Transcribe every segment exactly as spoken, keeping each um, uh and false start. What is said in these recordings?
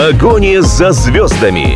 погоне за звездами.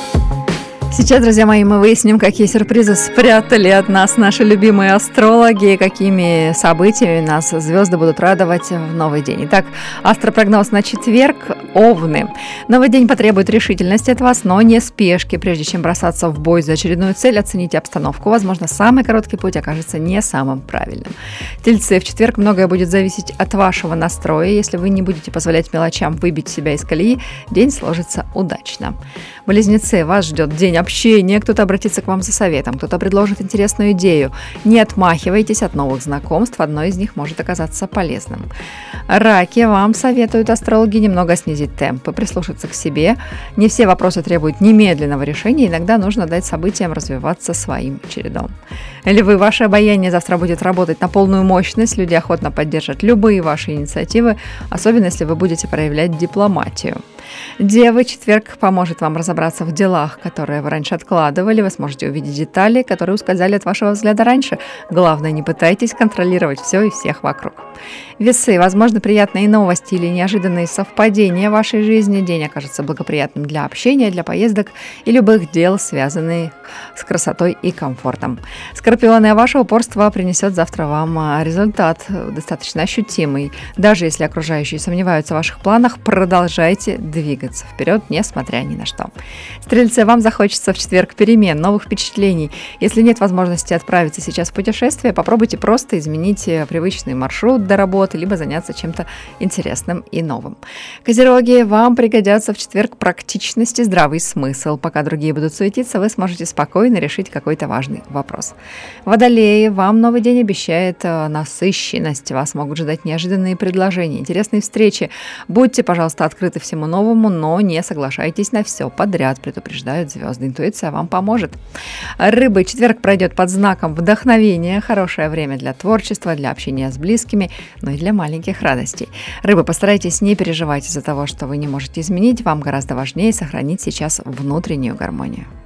Сейчас, друзья мои, мы выясним, какие сюрпризы спрятали от нас наши любимые астрологи, какими событиями нас звезды будут радовать в новый день. Итак, астропрогноз на четверг. Овны. Новый день потребует решительности от вас, но не спешки. Прежде чем бросаться в бой за очередную цель, оцените обстановку. Возможно, самый короткий путь окажется не самым правильным. Тельцы. В четверг многое будет зависеть от вашего настроя. Если вы не будете позволять мелочам выбить себя из колеи, день сложится удачно. Близнецы. Вас ждет день общения. Кто-то обратится к вам за советом, кто-то предложит интересную идею. Не отмахивайтесь от новых знакомств. Одно из них может оказаться полезным. Раки. Вам советуют астрологи немного снизить темпы, прислушаться к себе. Не все вопросы требуют немедленного решения. Иногда нужно дать событиям развиваться своим чередом. Львы. Ваше обаяние завтра будет работать на полную мощность. Люди охотно поддержат любые ваши инициативы, особенно если вы будете проявлять дипломатию. Девы. Четверг поможет вам разобраться в делах, которые вы раньше откладывали. Вы сможете увидеть детали, которые ускользали от вашего взгляда раньше. Главное, не пытайтесь контролировать все и всех вокруг. Весы. Возможно, приятные новости или неожиданные совпадения в вашей жизни. День окажется благоприятным для общения, для поездок и любых дел, связанных с красотой и комфортом. Скорпионы. Ваше упорство принесет завтра вам результат достаточно ощутимый. Даже если окружающие сомневаются в ваших планах, продолжайте двигаться вперед, несмотря ни на что. Стрельцы. Вам захочется в четверг перемен, новых впечатлений. Если нет возможности отправиться сейчас в путешествие, попробуйте просто изменить привычный маршрут до работы, либо заняться чем-то интересным и новым. Козероги. Вам пригодятся в четверг практичность и здравый смысл. Пока другие будут суетиться, вы сможете спокойно решить какой-то важный вопрос. Водолеи. Вам новый день обещает насыщенность. Вас могут ждать неожиданные предложения, интересные встречи. Будьте, пожалуйста, открыты всему новому, но не соглашайтесь на все подряд, предупреждают звезды. Интуиция вам поможет. Рыбы. Четверг пройдет под знаком вдохновения. Хорошее время для творчества, для общения с близкими, но и для маленьких радостей. Рыбы, постарайтесь не переживать из-за того, что вы не можете изменить. Вам гораздо важнее сохранить сейчас внутреннюю гармонию.